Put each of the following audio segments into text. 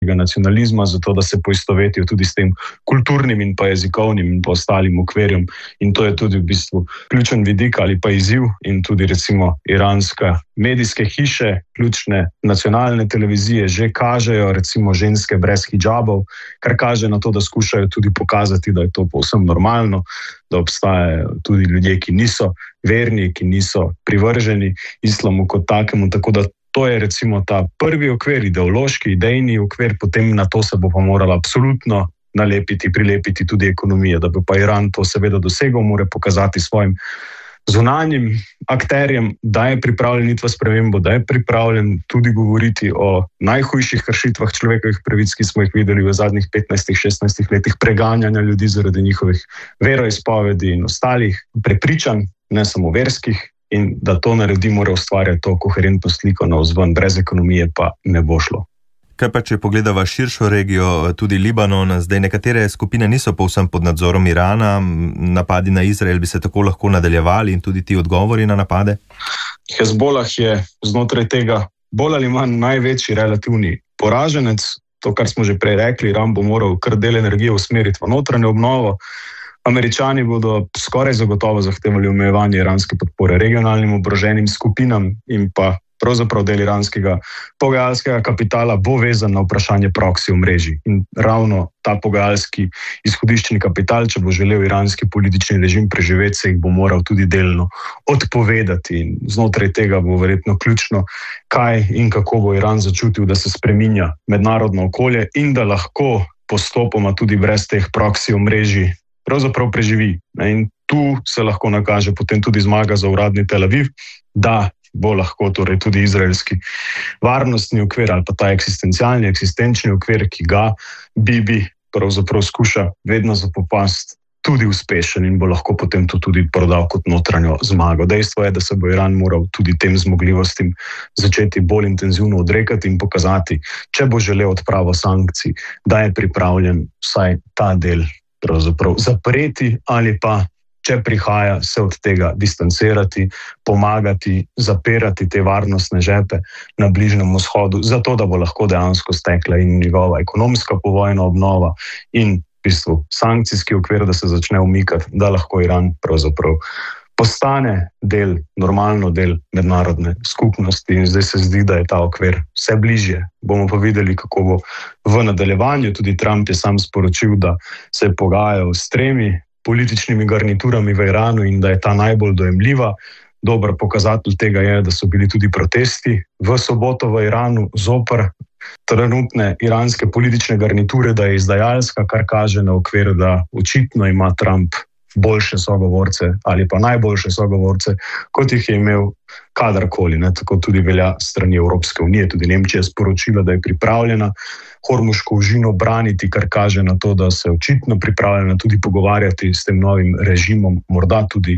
nacionalizma, zato da se poistovetijo tudi s tem kulturnim in pa jezikovnim in pa ostalim okvirjem. In to je tudi v bistvu ključen vidik ali pa izziv in tudi recimo iranske medijske hiše, ključne nacionalne televizije že kažejo recimo ženske brez hidžabov, kar kaže na to, da skušajo tudi pokazati, da je to povsem normalno, da obstajajo tudi ljudje, ki niso verni, ki niso privrženi islamu kot takemu, tako da to je recimo ta prvi okvir, ideološki, idejni okvir, potem na to se bo pa morala absolutno prilepiti tudi ekonomija. Da bi pa Iran to seveda dosegel, mora pokazati svojim zunanjim akterjem, da je pripravljen iti v spremembo, da je pripravljen tudi govoriti o najhujših kršitvah človekovih pravic, ki smo jih videli v zadnjih 15-16 letih preganjanja ljudi zaradi njihovih veroizpovedi in ostalih prepričanj, ne samo verskih. In da to naredi, mora ustvarjati to koherentno sliko navzven, brez ekonomije pa ne bo šlo. Kaj pa, če pogledava širšo regijo, tudi Libanon, zdaj nekatere skupine niso povsem pod nadzorom Irana, napadi na Izrael bi se tako lahko nadaljevali in tudi ti odgovori na napade? Hezbolah je znotraj tega bolj ali manj največji relativni poraženec. To, kar smo že prej rekli, Iran bo moral kar del energije usmeriti v notranjo obnovo. Američani bodo skoraj zagotovo zahtevali omejevanje iranske podpore regionalnim oboroženim skupinam in pa pravzaprav del iranskega pogajalskega kapitala bo vezan na vprašanje proxy omrežij. In ravno ta pogajalski izhodiščni kapital, če bo želel iranski politični režim preživeti, se jih bo moral tudi delno odpovedati. In znotraj tega bo verjetno ključno, kaj in kako bo Iran začutil, da se spreminja mednarodno okolje in da lahko postopoma tudi brez teh proxy omrežij pravzaprav preživi. In tu se lahko nakaže potem tudi zmaga za uradni Tel Aviv, da bo lahko torej tudi izraelski varnostni okvir ali pa ta eksistenčni okvir, ki ga Bibi pravzaprav skuša vedno zapopasti, tudi uspešen in bo lahko potem to tudi prodal kot notranjo zmago. Dejstvo je, da se bo Iran moral tudi tem zmogljivostim začeti bolj intenzivno odrekati in pokazati, če bo želel odpravo sankcij, da je pripravljen vsaj ta del pravzaprav zapreti ali pa, če prihaja, se od tega distancirati, pomagati, zapirati te varnostne žepe na Bližnjem vzhodu, zato da bo lahko dejansko stekla in njegova ekonomska povojna obnova in v bistvu sankcijski okvir, da se začne umikati, da lahko Iran pravzaprav postane normalno del mednarodne skupnosti in zdaj se zdi, da je ta okvir vse bližje. Bomo pa videli, kako bo v nadaljevanju. Tudi Trump je sam sporočil, da se je pogajal s 3 političnimi garniturami v Iranu in da je ta najbolj dojemljiva. Dober pokazatelj tega je, da so bili tudi protesti v soboto v Iranu zoper trenutne iranske politične garniture, da je izdajalska, kar kaže na okvir, da očitno ima Trump boljše sogovorce ali pa najboljše sogovorce, kot jih je imel kadarkoli. Tako tudi velja strani Evropske unije. Tudi Nemčija je sporočila, da je pripravljena Hormuško ožino braniti, kar kaže na to, da se je očitno pripravljena tudi pogovarjati s tem novim režimom, morda tudi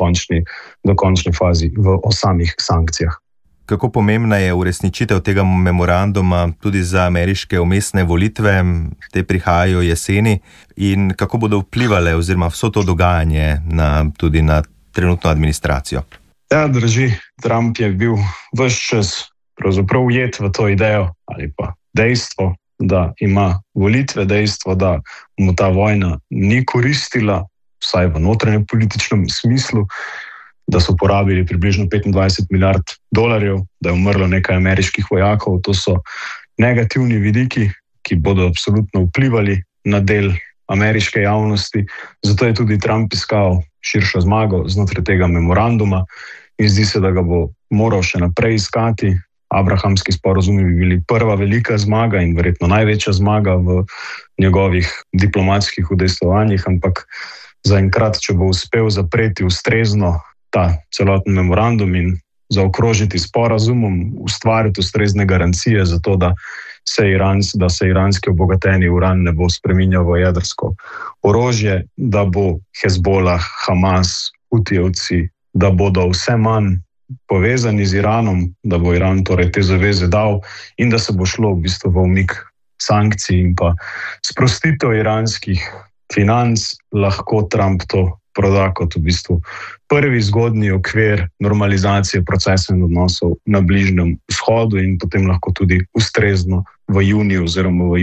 do končne fazi o samih sankcijah. Kako pomembna je uresničitev tega memoranduma tudi za ameriške vmesne volitve, te prihajajo jeseni, in kako bodo vplivale oziroma vso to dogajanje tudi na trenutno administracijo? Ja, drži. Trump je bil ves čas pravzaprav ujet v to idejo ali pa dejstvo, da ima volitve, dejstvo, da mu ta vojna ni koristila, vsaj v notranjem političnem smislu, da so porabili približno $25 milijard, da je umrlo nekaj ameriških vojakov. To so negativni vidiki, ki bodo absolutno vplivali na del ameriške javnosti. Zato je tudi Trump iskal širšo zmago znotraj tega memoranduma in zdi se, da ga bo moral še naprej iskati. Abrahamski sporazumi bi bili prva velika zmaga in verjetno največja zmaga v njegovih diplomatskih udejstvovanjih, ampak zaenkrat, če bo uspel zapreti ustrezno ta celoten memorandum in zaokrožiti sporazumom, ustvariti ustrezne garancije za to, da se iranski obogateni uran ne bo spreminjal v jedrsko orožje, da bo Hezbolah, Hamas, Hutijevci, da bodo vse manj povezani z Iranom, da bo Iran torej te zaveze dal in da se bo šlo v bistvu v umik sankcij in pa sprostitev iranskih financ, lahko Trump to proda kot v bistvu prvi zgodnji okvir normalizacije procesov in odnosov na Bližnjem vzhodu in potem lahko tudi ustrezno v juniju oziroma v